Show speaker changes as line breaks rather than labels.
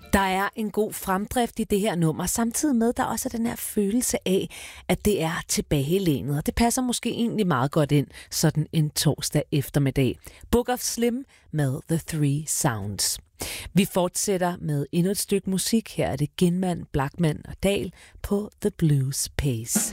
Der er en god fremdrift i det her nummer, samtidig med, der også er den her følelse af, at det er tilbagelænet. Og det passer måske egentlig meget godt ind, sådan en torsdag eftermiddag. Book of Slim med The Three Sounds. Vi fortsætter med endnu et stykke musik. Her er det Ginman, Blachman og Dahl på The Blues Pace.